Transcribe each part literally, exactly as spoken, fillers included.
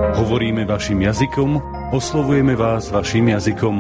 Hovoríme vašim jazykom, oslovujeme vás vašim jazykom.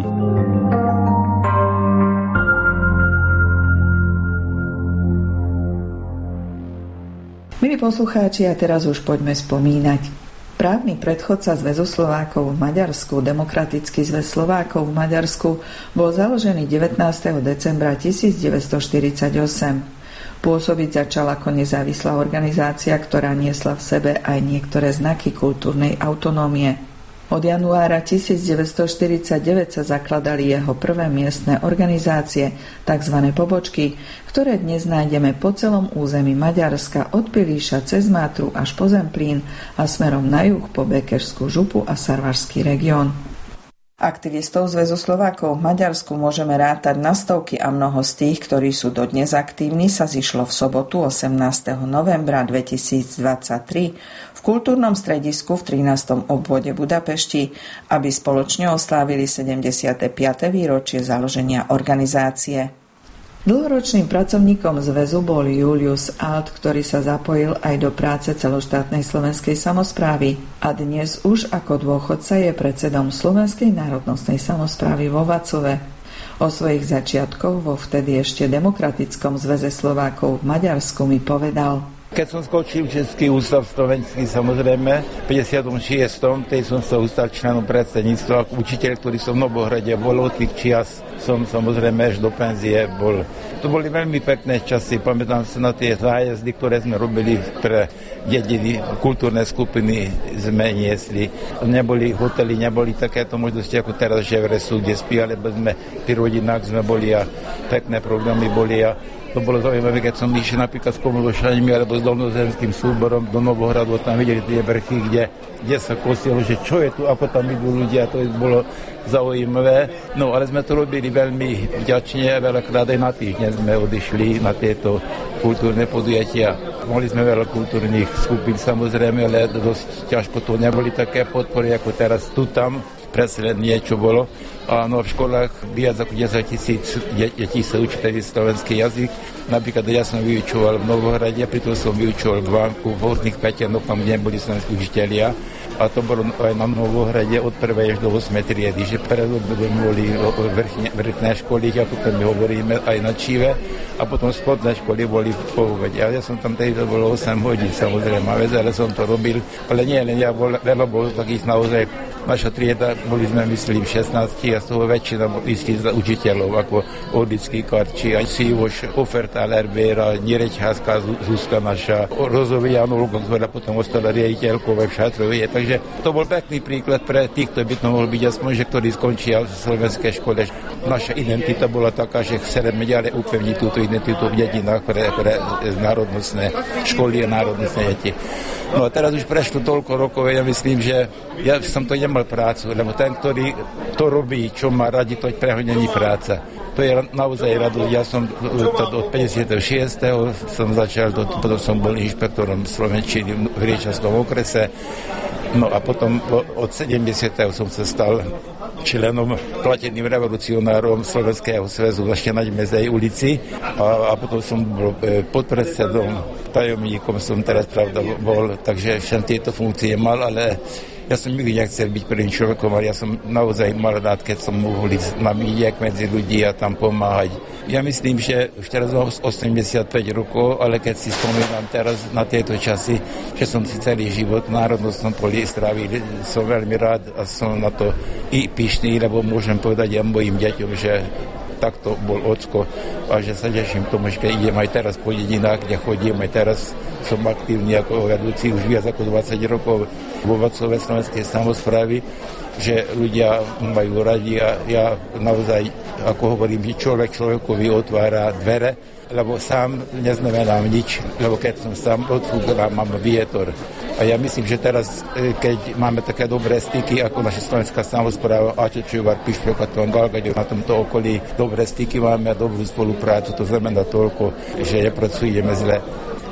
Milí poslucháči, a teraz už poďme spomínať. Právny predchodca Zväzu Slovákov v Maďarsku, Demokratický zväz Slovákov v Maďarsku, bol založený devätnásteho decembra tisícdeväťstoštyridsaťosem. Pôsobiť začal ako nezávislá organizácia, ktorá niesla v sebe aj niektoré znaky kultúrnej autonómie. Od januára tisícdeväťstoštyridsaťdeväť sa zakladali jeho prvé miestne organizácie, tzv. Pobočky, ktoré dnes nájdeme po celom území Maďarska od Pilíša cez Mátru až po Zemplín a smerom na juh po Békešskú župu a Sarvašský región. Aktivistov Zväzu Slovákov v Maďarsku môžeme rátať na stovky a mnoho z tých, ktorí sú dodnes aktívni, sa zišlo v sobotu osemnásteho novembra dvetisícdvadsaťtri v kultúrnom stredisku v trinástom obvode Budapešti, aby spoločne oslávili sedemdesiate piate výročie založenia organizácie. Dlhoročným pracovníkom zväzu bol Julius Alt, ktorý sa zapojil aj do práce celoštátnej slovenskej samosprávy a dnes už ako dôchodca je predsedom Slovenskej národnostnej samosprávy vo Vacove. O svojich začiatkoch vo vtedy ešte Demokratickom zväze Slovákov v Maďarsku mi povedal: Keď som skončil Český ústav slovenský, samozrejme, v päťdesiatom šiestom tej som sa ustal členom predsedníctva, učiteľ, ktorý som v Novohrade bol od tých čias, som samozrejme až do penzie bol. To boli veľmi pekné časy, pamätám sa na tie zájazdy, ktoré sme robili pre dediny, kultúrne skupiny sme niesli. Neboli hotely, neboli takéto možnosti ako teraz, že v Resu, kde spí, alebo sme pri rodinách sme boli a pekné programy boli a to bolo zaujímavé, keď som išiel napríklad s Komološanmi alebo s Dolnozemským súborom do Novohradu, tam videli tie vrchy, kde, kde sa kosilo, že čo je tu, ako tam idú ľudia, to bolo zaujímavé. No, ale sme to robili veľmi vďačne a veľakrát aj na týždeň sme odišli na tieto kultúrne podujatia. Mali sme veľa kultúrnych skupín, samozrejme, ale dosť ťažko to neboli také podpory, ako teraz tu tam. Presne len niečo bolo. Áno, v školách viac ako desaťtisíc detí sa učí tedy slovenský jazyk. Napríklad ja som vyučoval v Novohrade, pritom som vyučoval v Vánku, v Horných Peťanoch, tam neboli slovenskí učitelia. A to bolo aj na Novohrade od prvej až do ôsmej triedy, že predobedom boli vrchné školy, ako to my hovoríme, aj na Čive, a potom spodné školy boli v Pohovede. A ja som tam tedy, to bolo osem hodín, samozrejme, ale som to robil. Ale nie, len ja bol, veľa bol takých naozaj, naša trieda, boli sme, myslím, šestnásť, a z toho väčšina istých učiteľov, ako Orlický Karči, aj Sivoš, Oferta, Lerbera, Nereťháská, Zuzka naša, Rozový Janul, ktorá potom ostala riaditeľkou v Šatrovie. Takže to bol pekný príklad pre tých, kto by to mohol byť aspoň, že ktorí skončia v slovenskej škole. Naša identita bola taká, že chceme ďalej upevniť túto identitu v dedinách pre, pre národnostné školy a národnostné deti. No a teraz už prešlo toľko rokov, ja myslím, že ja som to nemal prácu, lebo ten, ktorý to robí, čo má radi, to pre ho není práca. To je naozaj radosť. Ja som od päťdesiateho šiesteho som začal, potom som bol inšpektorom slovenčiny v Riečanskom okrese. No a potom od sedemdesiateho som sa stal členom, plateným revolucionárom Slovenského zväzu na Štenadmezej ulici a, a potom som bol podpredsedom, tajomníkom som teraz pravda bol, takže všem tieto funkcie mal, ale ja som nikdy nechcel byť prvým človekom, ale ja som naozaj mal rád, keď som mohol ísť na mídiak medzi ľudí a tam pomáhať. Ja myslím, že už teraz mám osemdesiatpäť rokov, ale keď si spomínam teraz na tieto časy, že som si celý život v národnostnom poli strávil, som veľmi rád a som na to i pyšný, lebo môžem povedať ja mojim deťom, že takto bol ocko a že sa teším tomu, že keď idem aj teraz po dedinách, kde chodím, aj teraz som aktívny ako vedúci už viac ako dvadsať rokov vo Vacove slovenskej samosprávy, že ľudia majú radi a ja naozaj, ako hovorím, že človek človekovi otvára dvere, lebo sám neznamenám nič, lebo keď som sám odfúkla, mám vietor. A ja myslím, že teraz, keď máme také dobré styky, ako naša slovenská samospráva, Ačečovar, Pišľok a Galgaďov, na tomto okolí dobré styky máme a dobrú spoluprácu, to znamená toľko, že nepracujeme zle.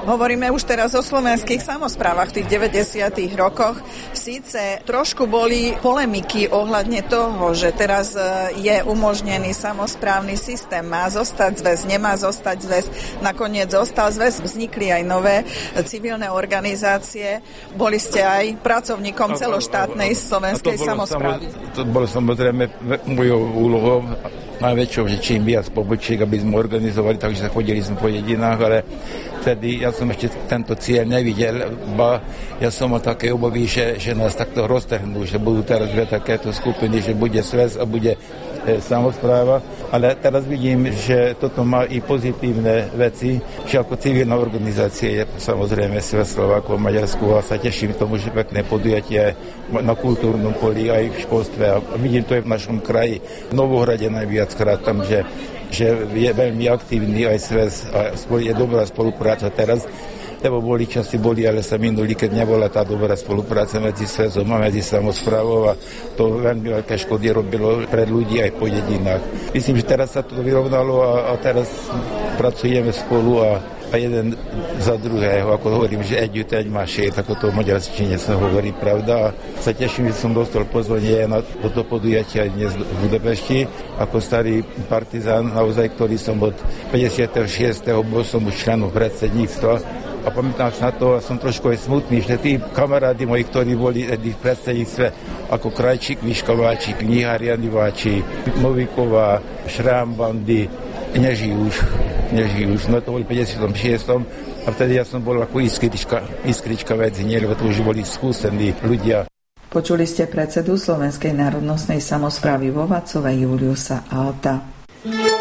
Hovoríme už teraz o slovenských samosprávach v tých deväťdesiatych rokoch. Síce trošku boli polemiky ohľadne toho, že teraz je umožnený samosprávny systém. Má zostať zväz, nemá zostať zväz. Nakoniec zostal zväz, vznikli aj nové civilné organizácie. Boli ste aj pracovníkom celoštátnej slovenskej samosprávy. To bolo samozrejme mojou úlohou najväčšou, že čím viac pobočiek, aby sme organizovali, takže sa chodili sme po dedinách, ale vtedy ja som ešte tento cieľ nevidel, ba ja som mal také obavy, že, že nás takto roztrhnú, že budú teraz dve takéto skupiny, že bude sväz a bude e, samospráva, ale teraz vidím, že toto má i pozitívne veci, že ako civilná organizácia je samozrejme Sväz Slovákov v Maďarsku a sa teším tomu, že pekné podujatie na kultúrnom poli aj v školstve a vidím to aj v našom kraji, v Novohrade najviackrát tam, že že je veľmi aktívny aj Sväz a je dobrá spolupráca teraz, lebo boli časy, boli, ale sa minuli, keď nebola tá dobrá spolupráca medzi Sväzom a medzi samosprávou a to veľmi veľké škody robilo pre ľudí aj po dedinách. Myslím, že teraz sa to vyrovnalo a, a teraz pracujeme spolu a a jeden za druhého, ako hovorím, že eď teď máš, tak to v maďarčine sa hovorí, pravda. A sa teším, že som dostal pozvanie na toto podujatia dnes v Budapešti, ako starý partizán, naozaj, ktorý som od päťdesiateho šiesteho bol som už členom predsedníctva. A pamätám sa na to, a som trošku aj smutný, že tí kamarádi moji, ktorí boli v predsedníctve, ako Krajčík, Vyškováčik, Knihári, Janiváči, Novíková, Šrámbandy, nežijú už, nežijú už. No to boli v päťdesiatom šiestom a vtedy ja som bol ako iskrička, iskrička medzi nie, lebo to už boli skúsení ľudia. Počuli ste predsedu Slovenskej národnostnej samosprávy vo Vacove Juliusa Alta.